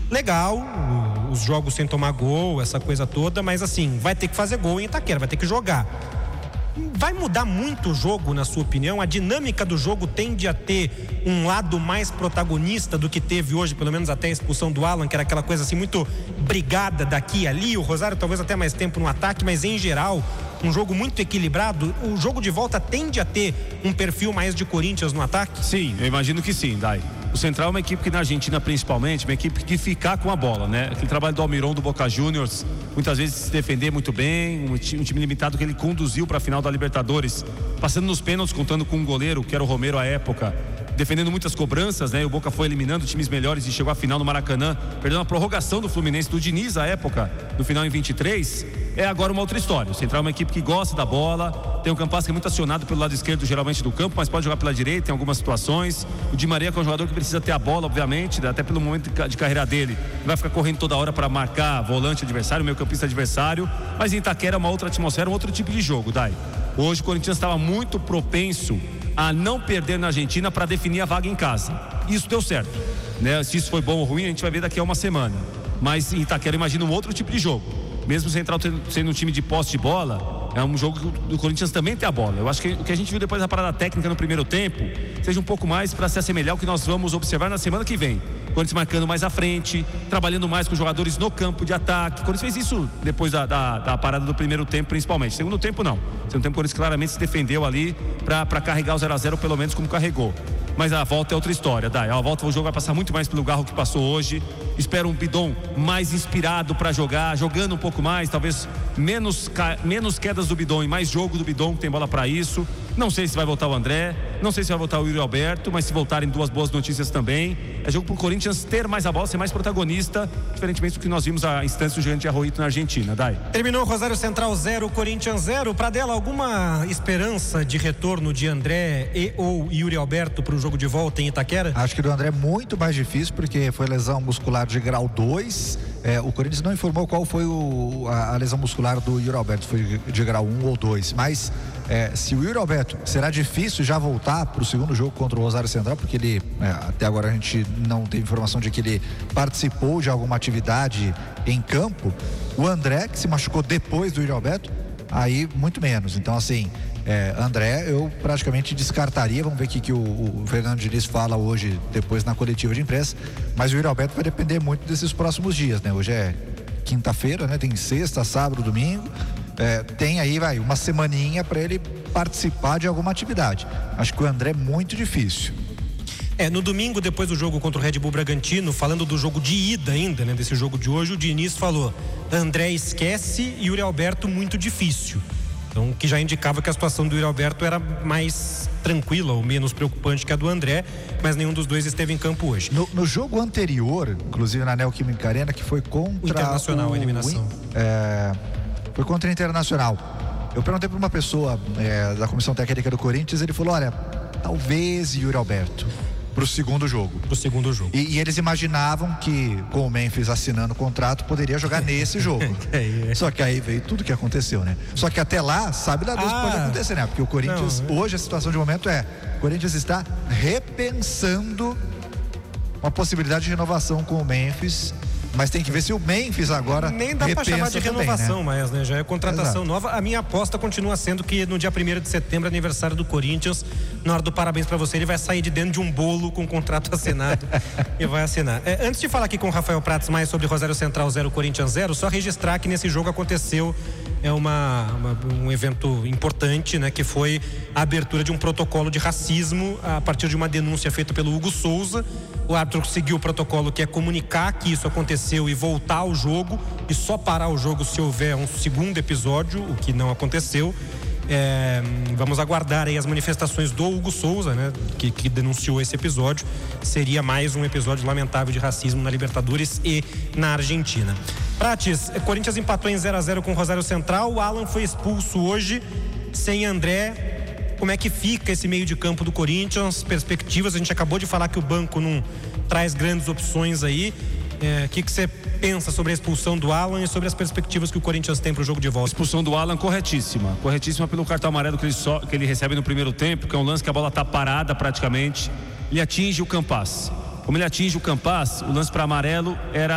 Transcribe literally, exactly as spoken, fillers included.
legal, os jogos sem tomar gol, essa coisa toda, mas assim, vai ter que fazer gol em Itaquera, vai ter que jogar. Vai mudar muito o jogo, na sua opinião? A dinâmica do jogo tende a ter um lado mais protagonista do que teve hoje, pelo menos até a expulsão do Alan, que era aquela coisa assim muito brigada daqui e ali. O Rosário talvez até mais tempo no ataque, mas em geral um jogo muito equilibrado. O jogo de volta tende a ter um perfil mais de Corinthians no ataque? Sim, eu imagino que sim, Dai. O Central é uma equipe que na Argentina principalmente, uma equipe que ficar com a bola, né? Aquele trabalho do Almirón do Boca Juniors, muitas vezes se defender muito bem, um time, um time limitado que ele conduziu para a final da Libertadores, passando nos pênaltis, contando com um goleiro que era o Romero à época, defendendo muitas cobranças, né? O Boca foi eliminando times melhores e chegou à final no Maracanã, perdendo a prorrogação do Fluminense, do Diniz à época, no final em vinte e três. É agora uma outra história. O Central é uma equipe que gosta da bola, tem um Campas que é muito acionado pelo lado esquerdo geralmente do campo, mas pode jogar pela direita em algumas situações. O Di Maria, que é um jogador que precisa ter a bola, obviamente, até pelo momento de carreira dele, vai ficar correndo toda hora para marcar volante adversário, meio campista adversário. Mas em Itaquera é uma outra atmosfera, um outro tipo de jogo, Dai. Hoje o Corinthians estava muito propenso a não perder na Argentina para definir a vaga em casa. Isso deu certo, né? Se isso foi bom ou ruim, a gente vai ver daqui a uma semana. Mas em Itaquera imagina um outro tipo de jogo. Mesmo o Central sendo um time de posse de bola, é um jogo que o Corinthians também tem a bola. Eu acho que o que a gente viu depois da parada técnica no primeiro tempo seja um pouco mais para se assemelhar ao que nós vamos observar na semana que vem. O Corinthians marcando mais à frente, trabalhando mais com os jogadores no campo de ataque. O Corinthians fez isso depois da, da, da parada do primeiro tempo, principalmente. Segundo tempo, não. Segundo tempo, o Corinthians claramente se defendeu ali para carregar o zero a zero, pelo menos como carregou. Mas a volta é outra história, Dai. A volta, o jogo vai passar muito mais pelo Garro que passou hoje. Espero um Bidon mais inspirado para jogar, jogando um pouco mais, talvez menos, menos quedas do Bidon e mais jogo do Bidon, que tem bola para isso. Não sei se vai voltar o André, não sei se vai voltar o Yuri Alberto, mas se voltarem, duas boas notícias também. É jogo pro Corinthians ter mais a bola, ser mais protagonista, diferentemente do que nós vimos a instância do Gigante de Arroito na Argentina, Dai. Terminou Rosário Central zero, Corinthians zero. Pradella, alguma esperança de retorno de André e ou Yuri Alberto para o jogo de volta em Itaquera? Acho que do André é muito mais difícil, porque foi lesão muscular de grau dois. É, o Corinthians não informou qual foi o, a, a lesão muscular do Yuri Alberto, foi de grau um ou dois, mas é, se o Yuri Alberto, será difícil já voltar para o segundo jogo contra o Rosário Central, porque ele, é, até agora a gente não tem informação de que ele participou de alguma atividade em campo. O André, que se machucou depois do Yuri Alberto, aí muito menos. Então, assim, é, André eu praticamente descartaria. Vamos ver o que, que o, o Fernando Diniz fala hoje, depois na coletiva de imprensa. Mas o Yuri Alberto vai depender muito desses próximos dias, né? Hoje é quinta-feira, né? Tem sexta, sábado, domingo. É, tem aí, vai, uma semaninha para ele participar de alguma atividade. Acho que o André é muito difícil. É, no domingo, depois do jogo contra o Red Bull Bragantino, falando do jogo de ida ainda, né? Desse jogo de hoje, o Diniz falou: André esquece e Yuri Alberto muito difícil. Então, que já indicava que a situação do Yuri Alberto era mais tranquila ou menos preocupante que a do André, mas nenhum dos dois esteve em campo hoje. No, no jogo anterior, inclusive na Neoquímica Arena, que foi contra o Internacional, o, a eliminação. É, foi contra o Internacional. Eu perguntei para uma pessoa é, da comissão técnica do Corinthians, ele falou: olha, talvez Yuri Alberto pro segundo jogo. Pro segundo jogo. E, e eles imaginavam que, com o Memphis assinando o contrato, poderia jogar nesse jogo. é, é. Só que aí veio tudo que aconteceu, né? Só que até lá, sabe lá Deus ah, pode acontecer, né? Porque o Corinthians, não, hoje a situação de momento é: o Corinthians está repensando uma possibilidade de renovação com o Memphis. Mas tem que ver se o Memphis agora nem dá pra chamar de renovação, também, né? mais, né? Já é contratação Exato. nova. A minha aposta continua sendo que no dia primeiro de setembro, aniversário do Corinthians, na hora do parabéns pra você, ele vai sair de dentro de um bolo com o contrato assinado e vai assinar. É, antes de falar aqui com o Rafael Prats mais sobre Rosário Central zero, Corinthians zero, só registrar que nesse jogo aconteceu é uma, uma, um evento importante, né? Que foi a abertura de um protocolo de racismo a partir de uma denúncia feita pelo Hugo Souza. O árbitro seguiu o protocolo, que é comunicar que isso aconteceu e voltar ao jogo, e só parar o jogo se houver um segundo episódio, o que não aconteceu. É, vamos aguardar aí as manifestações do Hugo Souza, né, que, que denunciou esse episódio. Seria mais um episódio lamentável de racismo na Libertadores e na Argentina. Prates, Corinthians empatou em zero a zero com o Rosário Central. O Alan foi expulso hoje, sem André. Como é que fica esse meio de campo do Corinthians? Perspectivas, a gente acabou de falar que o banco não traz grandes opções aí. O é, que, que você pensa sobre a expulsão do Alan e sobre as perspectivas que o Corinthians tem para o jogo de volta? A expulsão do Alan corretíssima. Corretíssima pelo cartão amarelo que ele, só, que ele recebe no primeiro tempo, que é um lance que a bola está parada praticamente. Ele atinge o Campas. Como ele atinge o Campas, o lance para amarelo era